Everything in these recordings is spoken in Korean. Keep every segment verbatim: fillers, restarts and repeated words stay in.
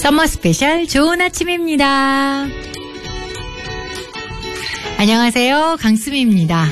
서머 스페셜 좋은 아침입니다. 안녕하세요. 강수미입니다.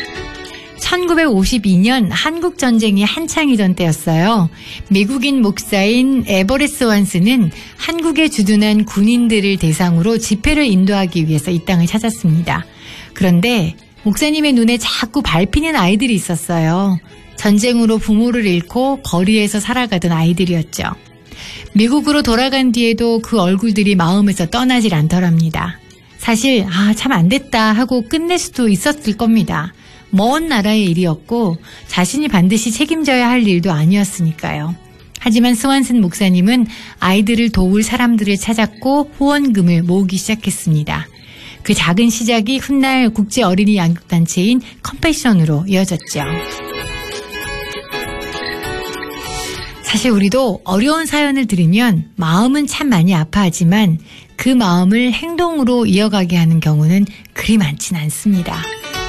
천구백오십이 년 한국전쟁이 한창이던 때였어요. 미국인 목사인 에버레스 원스는 한국에 주둔한 군인들을 대상으로 집회를 인도하기 위해서 이 땅을 찾았습니다. 그런데 목사님의 눈에 자꾸 밟히는 아이들이 있었어요. 전쟁으로 부모를 잃고 거리에서 살아가던 아이들이었죠. 미국으로 돌아간 뒤에도 그 얼굴들이 마음에서 떠나질 않더랍니다. 사실 아, 참 안 됐다 하고 끝낼 수도 있었을 겁니다. 먼 나라의 일이었고 자신이 반드시 책임져야 할 일도 아니었으니까요. 하지만 스완슨 목사님은 아이들을 도울 사람들을 찾았고 후원금을 모으기 시작했습니다. 그 작은 시작이 훗날 국제 어린이 양육단체인 컴패션으로 이어졌죠. 사실 우리도 어려운 사연을 들으면 마음은 참 많이 아파하지만 그 마음을 행동으로 이어가게 하는 경우는 그리 많진 않습니다.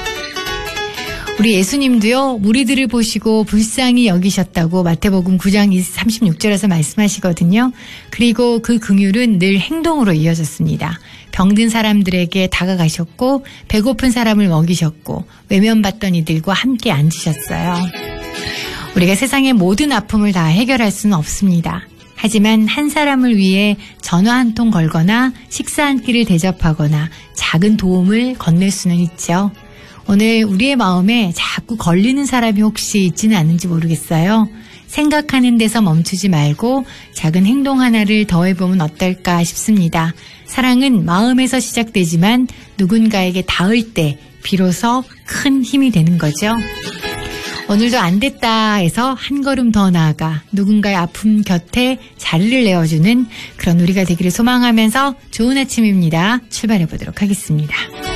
우리 예수님도요, 무리들을 보시고 불쌍히 여기셨다고 마태복음 구 장 삼십육 절에서 말씀하시거든요. 그리고 그 긍휼은 늘 행동으로 이어졌습니다. 병든 사람들에게 다가가셨고 배고픈 사람을 먹이셨고 외면받던 이들과 함께 앉으셨어요. 우리가 세상의 모든 아픔을 다 해결할 수는 없습니다. 하지만 한 사람을 위해 전화 한 통 걸거나 식사 한 끼를 대접하거나 작은 도움을 건넬 수는 있죠. 오늘 우리의 마음에 자꾸 걸리는 사람이 혹시 있지는 않은지 모르겠어요. 생각하는 데서 멈추지 말고 작은 행동 하나를 더해보면 어떨까 싶습니다. 사랑은 마음에서 시작되지만 누군가에게 닿을 때 비로소 큰 힘이 되는 거죠. 오늘도 안 됐다 해서 한 걸음 더 나아가 누군가의 아픔 곁에 자리를 내어주는 그런 우리가 되기를 소망하면서 좋은 아침입니다. 출발해 보도록 하겠습니다.